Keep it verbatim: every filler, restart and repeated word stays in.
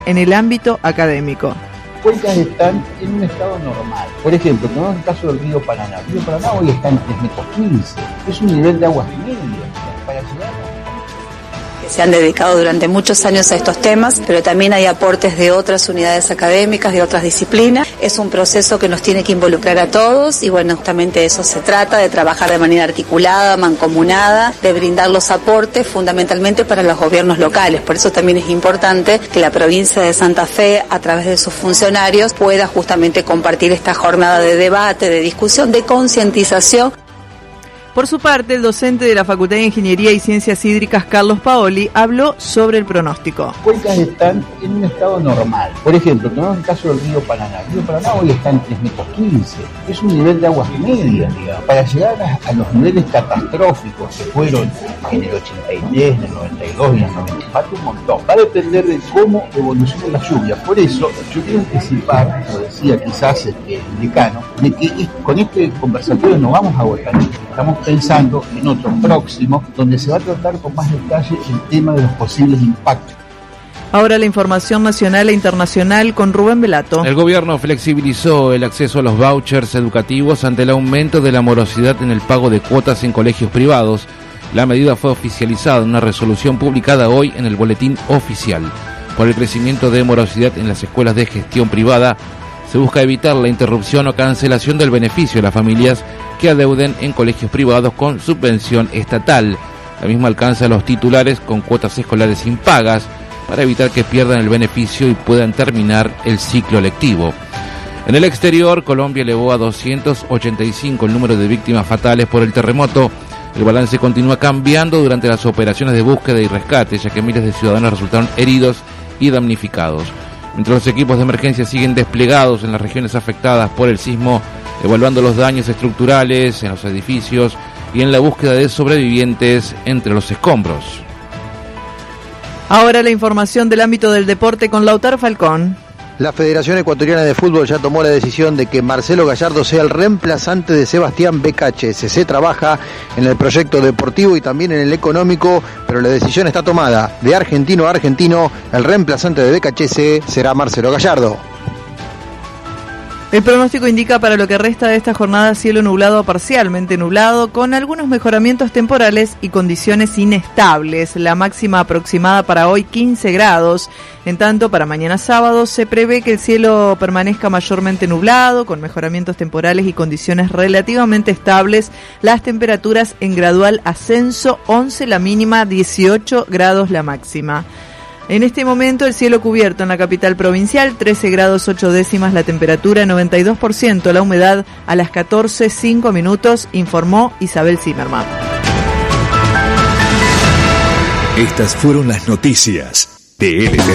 en el ámbito académico. Cuencas están en un estado normal. Por ejemplo, tenemos el caso del río Paraná. El río Paraná hoy está en tres metros quince. Es un nivel de aguas media. Para llegar a... Se han dedicado durante muchos años a estos temas, pero también hay aportes de otras unidades académicas, de otras disciplinas. Es un proceso que nos tiene que involucrar a todos y bueno, justamente de eso se trata, de trabajar de manera articulada, mancomunada, de brindar los aportes fundamentalmente para los gobiernos locales. Por eso también es importante que la provincia de Santa Fe, a través de sus funcionarios, pueda justamente compartir esta jornada de debate, de discusión, de concientización. Por su parte, el docente de la Facultad de Ingeniería y Ciencias Hídricas, Carlos Paoli, habló sobre el pronóstico. Cuencas están en un estado normal. Por ejemplo, tenemos el caso del río Paraná. El río Paraná hoy está en tres metros quince. Es un nivel de aguas media, digamos. Para llegar a, a los niveles catastróficos que fueron en el ochenta y tres, en el noventa y dos y en el noventa, falta un montón. Va a depender de cómo evolucione la lluvia. Por eso, yo quiero anticipar, lo decía quizás el, el decano, de que con este conversatorio no vamos a agotar. Estamos pensando en otro próximo, donde se va a tratar con más detalle el tema de los posibles impactos. Ahora la información nacional e internacional con Rubén Velato. El gobierno flexibilizó el acceso a los vouchers educativos ante el aumento de la morosidad en el pago de cuotas en colegios privados. La medida fue oficializada en una resolución publicada hoy en el Boletín Oficial. Por el crecimiento de morosidad en las escuelas de gestión privada, se busca evitar la interrupción o cancelación del beneficio de las familias que adeuden en colegios privados con subvención estatal. La misma alcanza a los titulares con cuotas escolares impagas para evitar que pierdan el beneficio y puedan terminar el ciclo lectivo. En el exterior, Colombia elevó a doscientos ochenta y cinco el número de víctimas fatales por el terremoto. El balance continúa cambiando durante las operaciones de búsqueda y rescate, ya que miles de ciudadanos resultaron heridos y damnificados. Mientras los equipos de emergencia siguen desplegados en las regiones afectadas por el sismo, evaluando los daños estructurales en los edificios y en la búsqueda de sobrevivientes entre los escombros. Ahora la información del ámbito del deporte con Lautaro Falcón. La Federación Ecuatoriana de Fútbol ya tomó la decisión de que Marcelo Gallardo sea el reemplazante de Sebastián Becache. Se trabaja en el proyecto deportivo y también en el económico, pero la decisión está tomada. De argentino a argentino, el reemplazante de Becache será Marcelo Gallardo. El pronóstico indica para lo que resta de esta jornada cielo nublado a parcialmente nublado, con algunos mejoramientos temporales y condiciones inestables. La máxima aproximada para hoy quince grados. En tanto, para mañana sábado se prevé que el cielo permanezca mayormente nublado, con mejoramientos temporales y condiciones relativamente estables. Las temperaturas en gradual ascenso, once la mínima, dieciocho grados la máxima. En este momento el cielo cubierto en la capital provincial, trece grados ocho décimas la temperatura, noventa y dos por ciento la humedad. A las catorce cinco minutos, informó Isabel Zimmerman. Estas fueron las noticias de L T